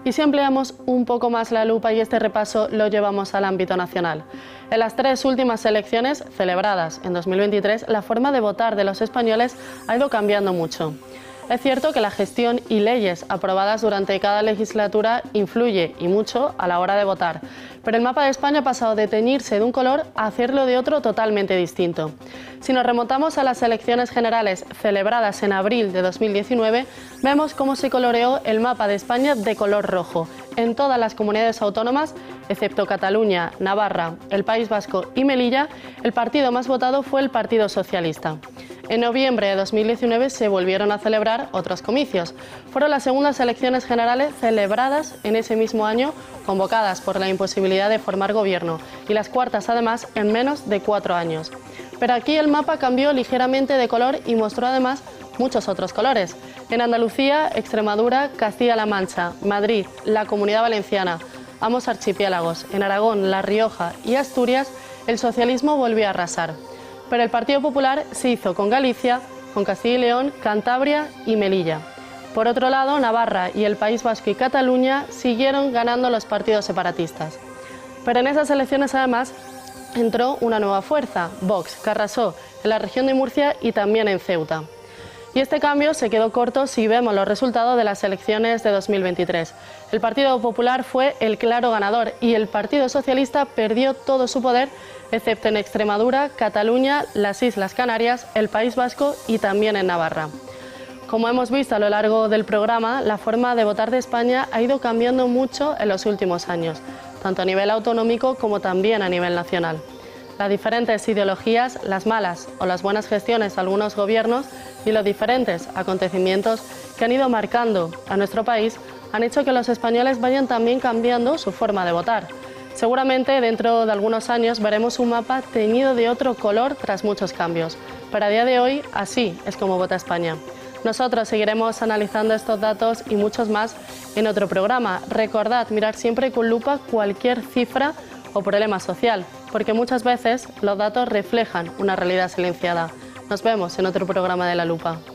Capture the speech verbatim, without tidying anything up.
Y si ampliamos un poco más la lupa y este repaso lo llevamos al ámbito nacional. En las tres últimas elecciones celebradas en dos mil veintitrés, la forma de votar de los españoles ha ido cambiando mucho. Es cierto que la gestión y leyes aprobadas durante cada legislatura influye y mucho a la hora de votar, pero el mapa de España ha pasado de teñirse de un color a hacerlo de otro totalmente distinto. Si nos remontamos a las elecciones generales celebradas en abril de dos mil diecinueve, vemos cómo se coloreó el mapa de España de color rojo en todas las comunidades autónomas, excepto Cataluña, Navarra, el País Vasco y Melilla. El partido más votado fue el Partido Socialista. En noviembre de dos mil diecinueve se volvieron a celebrar otros comicios. Fueron las segundas elecciones generales celebradas en ese mismo año, convocadas por la imposibilidad de formar gobierno, y las cuartas además en menos de cuatro años. Pero aquí el mapa cambió ligeramente de color y mostró además muchos otros colores. En Andalucía, Extremadura, Castilla-La Mancha, Madrid, la Comunidad Valenciana, ambos archipiélagos, en Aragón, La Rioja y Asturias, el socialismo volvió a arrasar. Pero el Partido Popular se hizo con Galicia, con Castilla y León, Cantabria y Melilla. Por otro lado, Navarra y el País Vasco y Cataluña siguieron ganando los partidos separatistas. Pero en esas elecciones además entró una nueva fuerza, Vox, que arrasó en la región de Murcia y también en Ceuta. Y este cambio se quedó corto si vemos los resultados de las elecciones de dos mil veintitrés. El Partido Popular fue el claro ganador y el Partido Socialista perdió todo su poder, excepto en Extremadura, Cataluña, las Islas Canarias, el País Vasco y también en Navarra. Como hemos visto a lo largo del programa, la forma de votar de España ha ido cambiando mucho en los últimos años, tanto a nivel autonómico como también a nivel nacional. Las diferentes ideologías, las malas o las buenas gestiones de algunos gobiernos y los diferentes acontecimientos que han ido marcando a nuestro país han hecho que los españoles vayan también cambiando su forma de votar. Seguramente dentro de algunos años veremos un mapa teñido de otro color tras muchos cambios, pero a día de hoy así es como vota España. Nosotros seguiremos analizando estos datos y muchos más en otro programa. Recordad mirar siempre con lupa cualquier cifra o problema social, porque muchas veces los datos reflejan una realidad silenciada. Nos vemos en otro programa de La Lupa.